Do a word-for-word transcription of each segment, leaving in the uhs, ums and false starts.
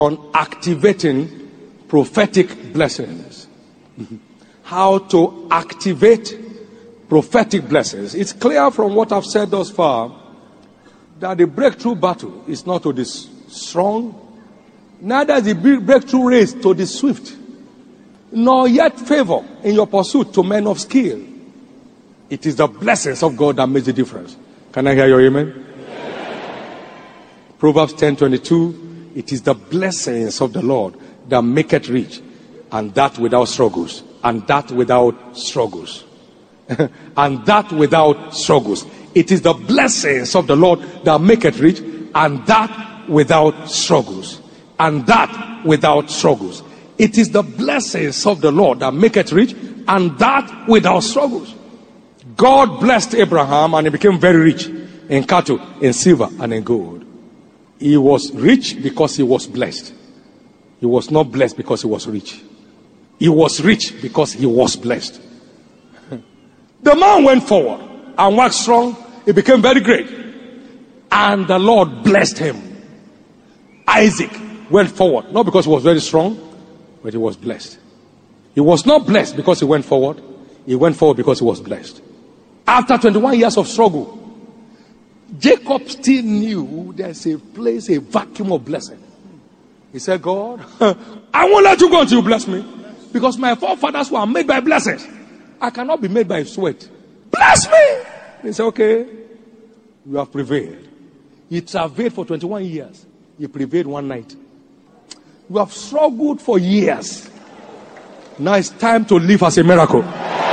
on activating prophetic blessings. How to activate prophetic blessings. It's clear from what I've said thus far that the breakthrough battle is not to the strong, neither is the breakthrough race to the swift, nor yet favor in your pursuit to men of skill. It is the blessings of God that makes the difference. Can I hear your amen? Amen. Proverbs ten twenty-two. It is the blessings of the Lord that make it rich, and that without struggles, and that without struggles, and that without struggles. It is the blessings of the Lord that make it rich, and that without struggles, and that without struggles. It is the blessings of the Lord that make it rich, and that without struggles. God blessed Abraham, and he became very rich in cattle, in silver, and in gold. He was rich because he was blessed. He was not blessed because he was rich. He was rich because he was blessed. The man went forward and waxed strong. He became very great. And the Lord blessed him. Isaac went forward, not because he was very strong, but he was blessed. He was not blessed because he went forward. He went forward because he was blessed. After twenty-one years of struggle, Jacob still knew there's a place, a vacuum of blessing. He said, God, I won't let you go until you bless me. Because my forefathers were made by blessings. I cannot be made by sweat. Bless me! He said, okay, you have prevailed. He travailed for twenty-one years. He prevailed one night. You have struggled for years. Now it's time to live as a miracle.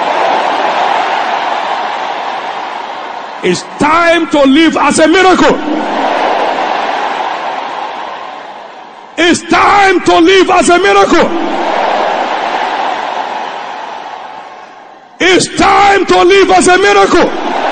It's time to live as a miracle. It's time to live as a miracle. It's time to live as a miracle.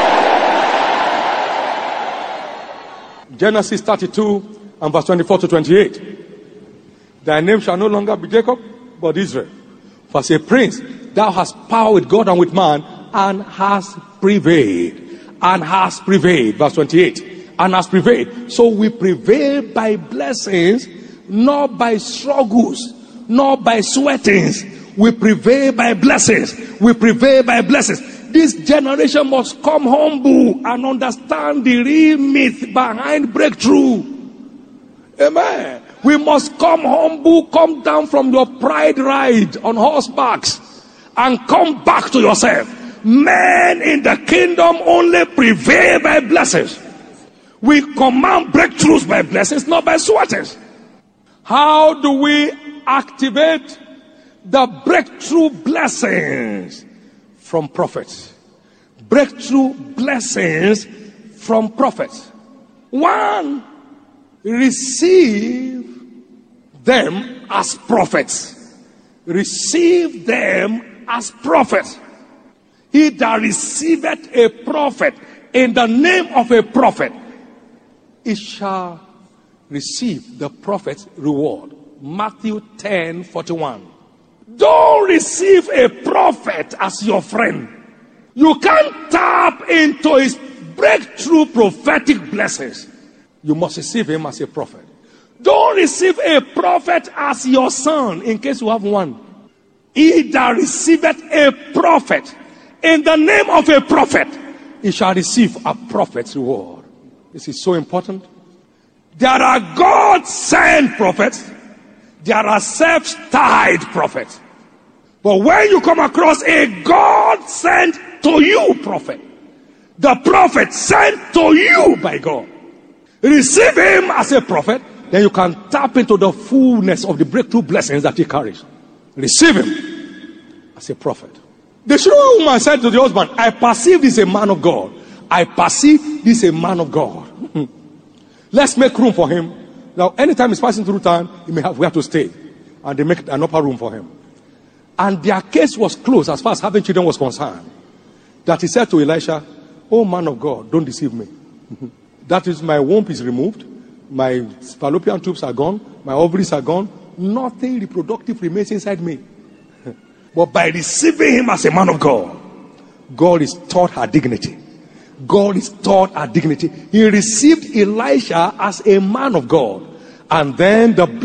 Genesis thirty-two and verse twenty-four to twenty-eight. Thy name shall no longer be Jacob, but Israel. For as a prince, thou hast power with God and with man, and hast prevailed. And has prevailed. Verse twenty-eight. And has prevailed. So we prevail by blessings, not by struggles, not by sweatings. We prevail by blessings. We prevail by blessings. This generation must come humble and understand the real myth behind breakthrough. Amen. We must come humble, come down from your pride ride on horsebacks, and come back to yourself. Men in the kingdom only prevail by blessings. We command breakthroughs by blessings, not by sweatings. How do we activate the breakthrough blessings from prophets? Breakthrough blessings from prophets. One, receive them as prophets. Receive them as prophets. He that receiveth a prophet in the name of a prophet, he shall receive the prophet's reward. Matthew ten forty-one. Don't receive a prophet as your friend. You can't tap into his breakthrough prophetic blessings. You must receive him as a prophet. Don't receive a prophet as your son, in case you have one. He that receiveth a prophet in the name of a prophet, he shall receive a prophet's reward. This is so important. There are God-sent prophets. There are self-styled prophets. But when you come across a God-sent to you prophet, the prophet sent to you by God, receive him as a prophet, then you can tap into the fullness of the breakthrough blessings that he carries. Receive him as a prophet. The Shunammite woman said to the husband, I perceive this a man of God. I perceive this a man of God. Let's make room for him. Now, anytime he's passing through town, he may have where to stay. And they make an upper room for him. And their case was closed as far as having children was concerned. That he said to Elisha, oh man of God, don't deceive me. That is, my womb is removed. My fallopian tubes are gone. My ovaries are gone. Nothing reproductive remains inside me. But by receiving him as a man of God, God is taught her dignity. God is taught her dignity. He received Elisha as a man of God. And then the